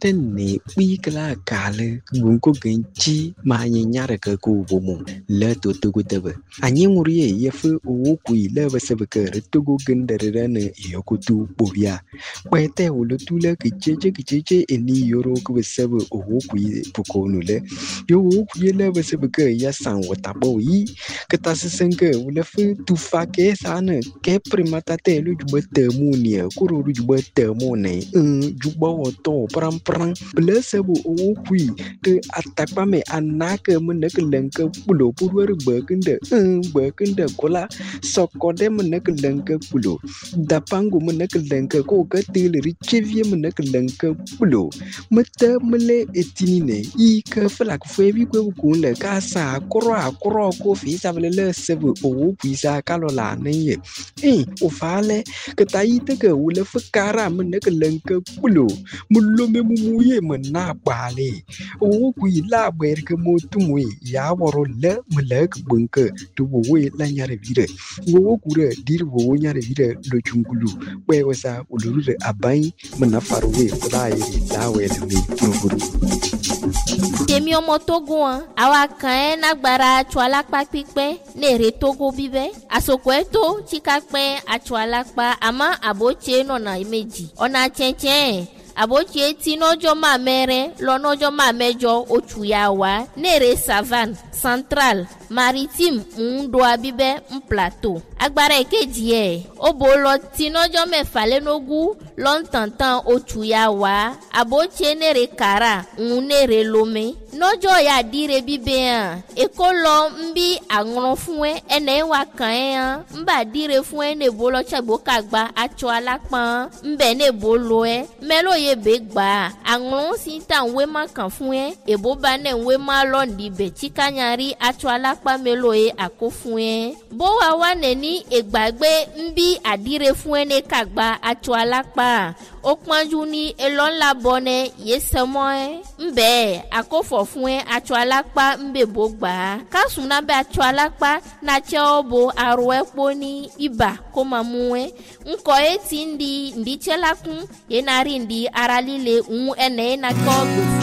tenne kala kale gunko genchi ma nyara ka ku bomo le to tugu debe anyi nguriye yefu o ku ile basebe ka tugu gendere ne yokutu bobia kwete ulutule kicheche eni yoro ku basebe o ku pukonule yo ku ile basebe ka ya san watabo yi kata sesenke ulefu tufake sana ke primata te lu jubete munia kuru jubete mone jubo to pram blessable o kui te atakpa me anake meneke lenke pulo purwer bekende kola sokode meneke lenke pulo dapangu meneke lenke ko katile richevie meneke lenke pulo mete mele etinine I ke flak febi ko kunle ka sa kro ko fi savele sebe o kui sa kalola ne o fale ke taite ke ule fukara meneke lenke pulo mulo me muye mena bale o ku ila ber ke motumwe ya woro le melek bunke to we la nyare vire wo ku re dir wo nyare vire lo chungulu we wasa uluru abai mena farwe kudai la we le profuru Temi omo Togo awa kan na gbara chualapa pipe ne re Togo bibe asoko eto chikakpe achualapa ama aboche no na meji ona chenchen aboche ti nojo ma mere lo nojo ma mejo otuyawa nere savane central maritime ndo abibe plateau agbara ekeji obolo ti nojo mefa le nogu lo ntantan otuyawa aboche nere kara nere lome nojo ya dire bibe ekolo mbi agron fun ene wa kan mba dire fun ne bolo chagbo kagba acho alapan mbe ne bolo melo ye begba agron sinta we ma kan fun ebo ba ne we ma lo ndibe chikanyari acho alapa melo akofun bo wa wa ne ni egbagbe mbi adire fun ne kagba acho alapa okpanju ni elon labone yesemo mbe akofo fún acho alapa mbe bogba kasuna be acho alapa na cheobo aro epo ni iba ko mamuwe nko eti ndi chelakun yenari ndi aralile ene na ko